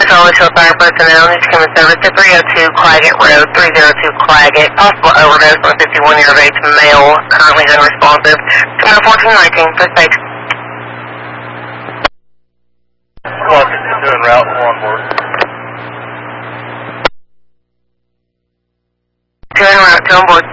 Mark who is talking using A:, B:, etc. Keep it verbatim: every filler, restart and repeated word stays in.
A: Charlie Shore Fire personnel, need to come in service to three oh two Claggett Road, three oh two Claggett. Possible overdose on fifty-one year of age male, currently unresponsive. Come in fourteen nineteen, first page.
B: Squad doing route one work.
A: Doing route two on board.